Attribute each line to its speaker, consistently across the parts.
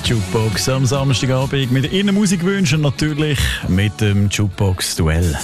Speaker 1: Jukebox am Samstagabend mit Ihren Musikwünschen natürlich mit dem Jukebox-Duell.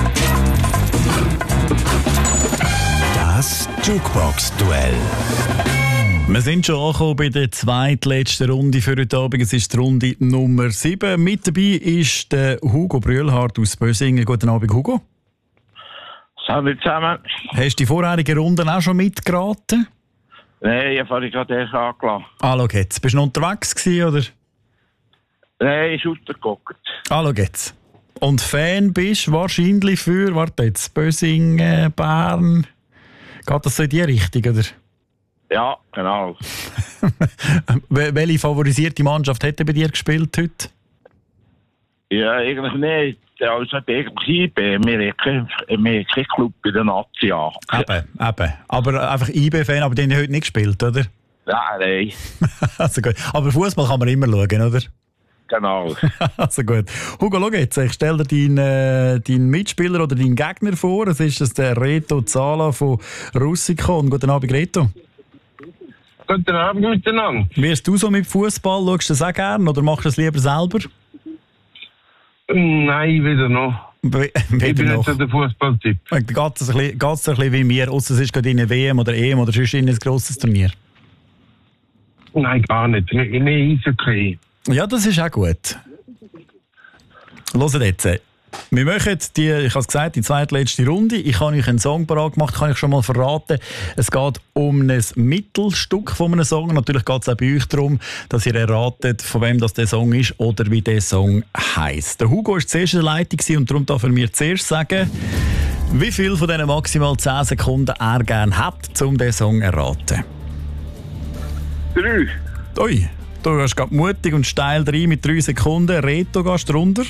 Speaker 2: Das Jukebox-Duell.
Speaker 1: Wir sind schon angekommen bei der zweitletzten Runde für heute Abend. Es ist die Runde Nummer 7. Mit dabei ist der Hugo Brühlhardt aus Bösingen. Guten Abend, Hugo.
Speaker 3: Hallo zusammen.
Speaker 1: Hast du die vorherigen Runden auch schon mitgeraten?
Speaker 3: Nein, ich habe gerade erst angelassen.
Speaker 1: Schau jetzt. Bist du noch unterwegs gewesen, oder?
Speaker 3: Nein, ich rausgeguckt.
Speaker 1: Schau jetzt. Und Fan bist du wahrscheinlich für, warte jetzt, Bösingen, Bern. Geht das so in die Richtung, oder?
Speaker 3: Ja, genau.
Speaker 1: Welche favorisierte Mannschaft hätte bei dir gespielt heute?
Speaker 3: Ja, eigentlich nicht. Also eigentlich IB. Wir haben keinen Club bei der Nazi an.
Speaker 1: Eben. Aber einfach IB-Fan, aber die haben ja heute nicht gespielt, oder?
Speaker 3: Nein.
Speaker 1: Also gut. Aber Fußball kann man immer schauen, oder?
Speaker 3: Genau.
Speaker 1: Also gut. Hugo, schau jetzt. Ich stelle dir deinen Mitspieler oder deinen Gegner vor. Es ist der Reto Zala von Russikon. Guten Abend, Reto.
Speaker 4: Guten Abend miteinander.
Speaker 1: Wie bist du so mit Fußball? Schaust du das auch gerne oder machst du es lieber selber?
Speaker 4: Nein, wieder noch. Ich bin
Speaker 1: noch.
Speaker 4: nicht so der Fußballtyp.
Speaker 1: Geht es ein bisschen wie mir, ausser es ist gerade in einer WM oder EM oder sonst in ein grosses Turnier?
Speaker 4: Nein, gar nicht. Mehr Eishockey.
Speaker 1: Ja, das ist auch gut. Hört jetzt. Wir machen ich habe es gesagt, die zweitletzte Runde. Ich habe euch einen Song parat gemacht, kann ich schon mal verraten. Es geht um ein Mittelstück von einem Song. Natürlich geht es auch bei euch darum, dass ihr erratet, von wem das der Song ist oder wie der Song heisst. Der Hugo war zuerst in der Leitung und darum darf er mir zuerst sagen, wie viel von diesen maximal 10 Sekunden er gerne hat, um diesen Song zu erraten.
Speaker 3: 3.
Speaker 1: Ui, du gehst gerade mutig und steil rein mit 3 Sekunden. Reto, gehst du runter?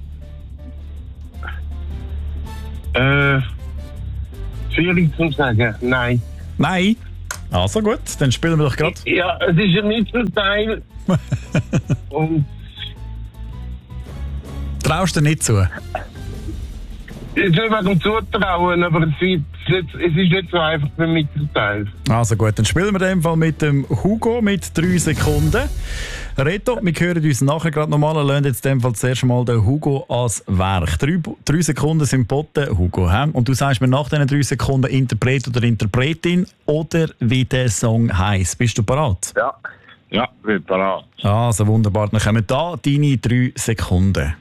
Speaker 4: Schwierig zu sagen. Nein.
Speaker 1: Nein? Also gut, dann spielen wir doch gerade.
Speaker 4: Ja, es ist ein Mittelteil. Und
Speaker 1: Traust du dir nicht zu?
Speaker 4: es ist nicht wegen dem Zutrauen, aber es ist nicht so einfach für den Mittelteil.
Speaker 1: Also gut, dann spielen wir in dem Fall mit dem Hugo mit 3 Sekunden. Reto, wir hören uns nachher gerade nochmal und lassen jetzt in dem Fall zuerst mal den Hugo als Werk. 3 Sekunden sind geboten, Hugo. He? Und du sagst mir nach diesen 3 Sekunden Interpret oder Interpretin oder wie der Song heisst. Bist du bereit?
Speaker 3: Ja, bin bereit.
Speaker 1: Also wunderbar, dann kommen da deine 3 Sekunden.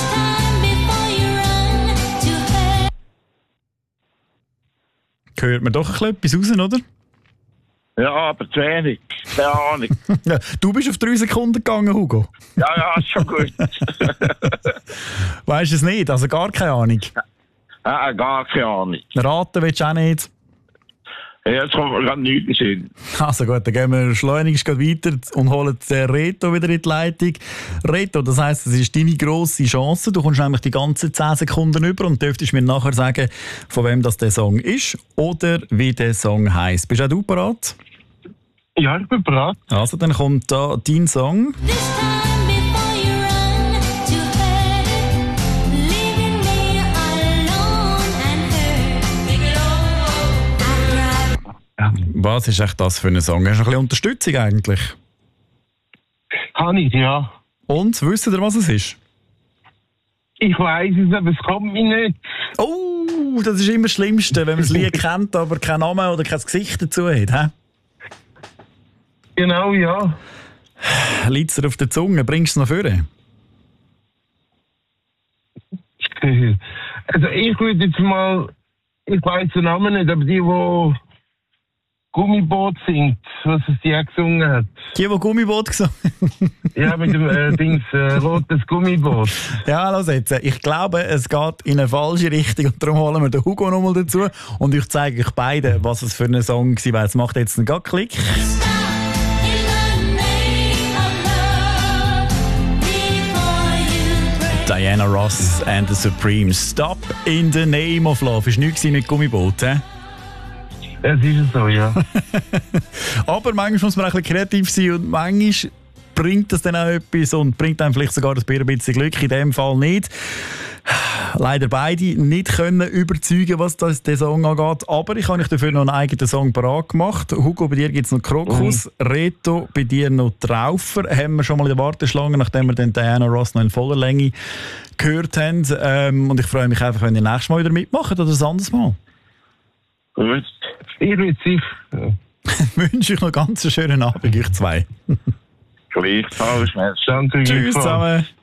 Speaker 1: Hört man doch etwas raus, oder?
Speaker 3: Ja, aber zu wenig. Keine Ahnung.
Speaker 1: Ja, du bist auf 3 Sekunden gegangen, Hugo.
Speaker 3: Ja, ist schon gut.
Speaker 1: Weisst du es nicht? Also gar keine Ahnung.
Speaker 3: Gar keine Ahnung.
Speaker 1: Raten willst du auch nicht?
Speaker 3: Jetzt kommt mir gerade nichts hin.
Speaker 1: Also gut, dann gehen wir schleunigst weiter und holen den Reto wieder in die Leitung. Reto, das heisst, das ist deine grosse Chance. Du kommst nämlich die ganzen 10 Sekunden über und dürftest mir nachher sagen, von wem das der Song ist oder wie der Song heisst. Bist auch du bereit?
Speaker 4: Ja, ich bin bereit.
Speaker 1: Also, dann kommt da dein Song. Was ist echt das für ein Song? Hast du ein bisschen Unterstützung eigentlich?
Speaker 4: Habe ich, ja.
Speaker 1: Und, wisst ihr, was es ist?
Speaker 4: Ich weiss es, aber es kommt mir nicht.
Speaker 1: Oh, das ist immer das Schlimmste, wenn man das Lied kennt, aber keinen Namen oder kein Gesicht dazu hat. He?
Speaker 4: Genau, ja.
Speaker 1: Liegt es dir auf der Zunge? Bringst du es noch vor?
Speaker 4: Also ich würde jetzt mal, ich weiss den Namen nicht, aber die Gummiboot singt, was es die auch gesungen hat.
Speaker 1: Die Gummiboot gesungen?
Speaker 4: Ja, mit dem rotes Gummiboot.
Speaker 1: Ja, los jetzt. Ich glaube, es geht in eine falsche Richtung und darum holen wir den Hugo nochmal dazu und ich zeige euch beiden, was es für ein Song war. Es macht jetzt einen Klick. Diana Ross and the Supremes. Stop in the name of love. Ist nichts mit Gummiboot, hä?
Speaker 4: Es ist so, ja.
Speaker 1: Aber manchmal muss man ein bisschen kreativ sein und manchmal bringt das dann auch etwas und bringt einem vielleicht sogar ein bisschen Glück? In dem Fall nicht. Leider beide nicht können überzeugen, was den Song angeht. Aber ich habe dafür noch einen eigenen Song parat gemacht. Hugo, bei dir gibt es noch Krokus. Reto, bei dir noch Traufer. Haben wir schon mal in der Warteschlange, nachdem wir den Diana Ross noch in voller Länge gehört haben. Und ich freue mich einfach, wenn ihr nächstes Mal wieder mitmacht oder ein anderes Mal.
Speaker 4: Gut. Ich bin sicher.
Speaker 1: Wünsche ich noch ganz einen schönen Abend, euch zwei.
Speaker 3: Gleichfalls.
Speaker 4: Danke,
Speaker 1: Tschüss zusammen.